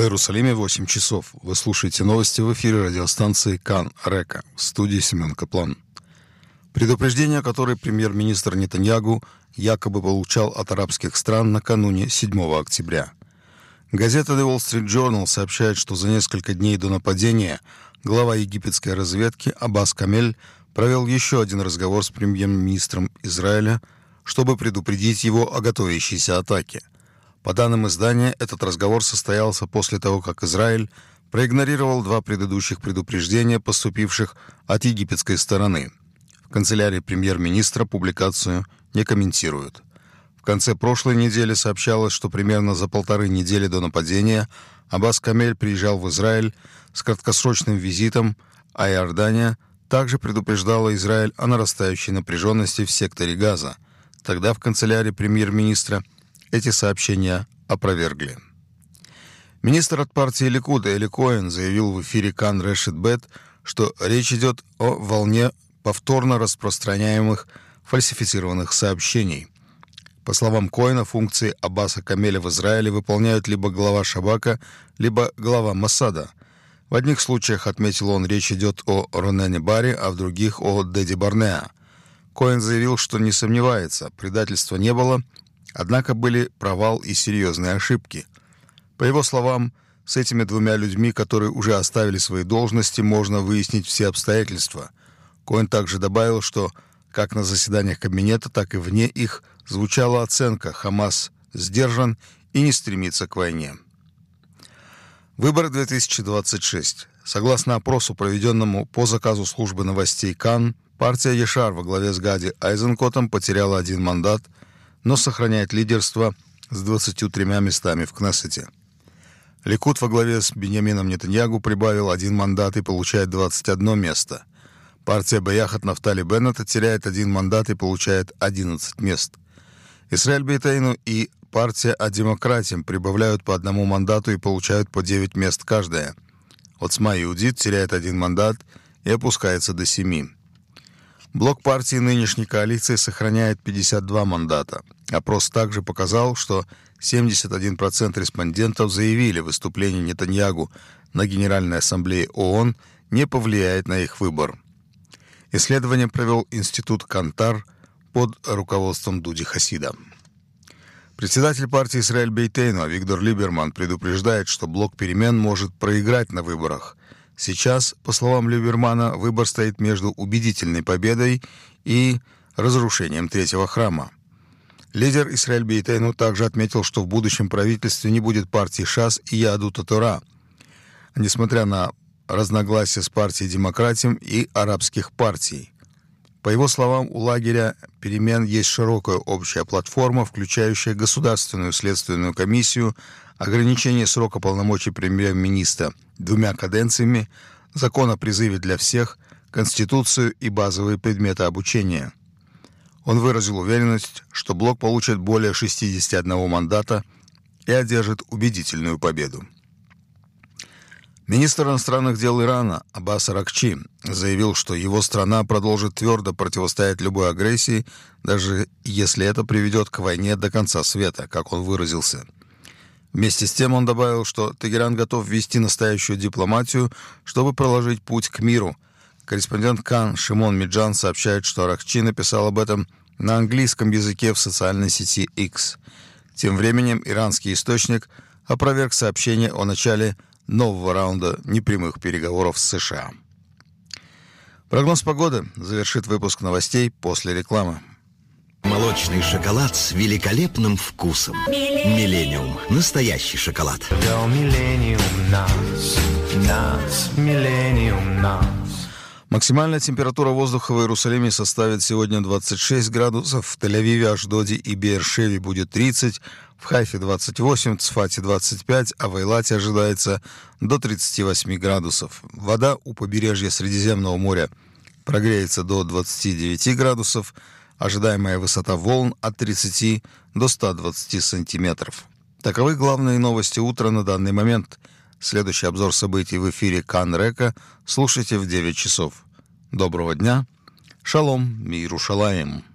Иерусалиме 8 часов. Вы слушаете новости в эфире радиостанции Кан Река. В студии Семен Каплан. Предупреждение, которое премьер-министр Нетаньягу якобы получал от арабских стран накануне 7 октября. Газета The Wall Street Journal сообщает, что за несколько дней до нападения глава египетской разведки Аббас Камель провел еще один разговор с премьер-министром Израиля, чтобы предупредить его о готовящейся атаке. По данным издания, этот разговор состоялся после того, как Израиль проигнорировал 2 предыдущих предупреждения, поступивших от египетской стороны. В канцелярии премьер-министра публикацию не комментируют. В конце прошлой недели сообщалось, что примерно за 1,5 недели до нападения Аббас Камель приезжал в Израиль с краткосрочным визитом, а Иордания также предупреждала Израиль о нарастающей напряженности в секторе Газа. Тогда в канцелярии премьер-министра эти сообщения опровергли. Министр от партии Ликуд Эли Коэн заявил в эфире Кан Решет Бет, что речь идет о волне повторно распространяемых фальсифицированных сообщений. По словам Коэна, функции Аббаса Камеля в Израиле выполняют либо глава Шабака, либо глава Моссада. В одних случаях, отметил он, речь идет о Ронене Барри, а в других о Деди Барнеа. Коэн заявил, что не сомневается, предательства не было, однако были провал и серьезные ошибки. По его словам, с этими 2 людьми, которые уже оставили свои должности, можно выяснить все обстоятельства. Коэн также добавил, что как на заседаниях кабинета, так и вне их звучала оценка: Хамас сдержан и не стремится к войне. Выборы 2026. Согласно опросу, проведенному по заказу службы новостей Кан, партия Ешар во главе с Гади Айзенкотом потеряла 1 мандат, но сохраняет лидерство с 23 местами в Кнессете. Ликуд во главе с Биньямином Нетаньягу прибавил 1 мандат и получает 21 место. Партия Беяхат Нафтали Беннета теряет 1 мандат и получает 11 мест. Исраэль Бейтейну и партия О-демократии прибавляют по 1 мандату и получают по 9 мест каждая. Оцма Иудит теряет 1 мандат и опускается до 7. Блок партии нынешней коалиции сохраняет 52 мандата. Опрос также показал, что 71% респондентов заявили, выступление Нетаньягу на Генеральной ассамблее ООН не повлияет на их выбор. Исследование провел институт Кантар под руководством Дуди Хасида. Председатель партии Исраэль Бейтейну Виктор Либерман предупреждает, что блок перемен может проиграть на выборах. Сейчас, по словам Либермана, выбор стоит между убедительной победой и разрушением 3-го храма. Лидер Исраэль Бейтейну также отметил, что в будущем правительстве не будет партии ШАС и Яадут ха-Тора, несмотря на разногласия с партией демократиям и арабских партий. По его словам, у лагеря перемен есть широкая общая платформа, включающая Государственную следственную комиссию, ограничение срока полномочий премьер-министра 2 каденциями, закон о призыве для всех, Конституцию и базовые предметы обучения. Он выразил уверенность, что блок получит более 61 мандата и одержит убедительную победу. Министр иностранных дел Ирана Аббас Аракчи заявил, что его страна продолжит твердо противостоять любой агрессии, даже если это приведет к войне до конца света, как он выразился. Вместе с тем он добавил, что Тегеран готов вести настоящую дипломатию, чтобы проложить путь к миру. Корреспондент Кан Шимон Миджан сообщает, что Аракчи написал об этом на английском языке в социальной сети X. Тем временем иранский источник опроверг сообщение о начале нового раунда непрямых переговоров с США. Прогноз погоды завершит выпуск новостей после рекламы. Молочный шоколад с великолепным вкусом. Миллениум. Настоящий шоколад. Максимальная температура воздуха в Иерусалиме составит сегодня 26 градусов, в Тель-Авиве, Ашдоде и Беэр-Шеве будет 30, в Хайфе 28, в Цфате 25, а в Эйлате ожидается до 38 градусов. Вода у побережья Средиземного моря прогреется до 29 градусов, ожидаемая высота волн от 30 до 120 сантиметров. Таковы главные новости утра на данный момент. Следующий обзор событий в эфире Кан Река слушайте в 9 часов. Доброго дня. Шалом, Иерушалаим.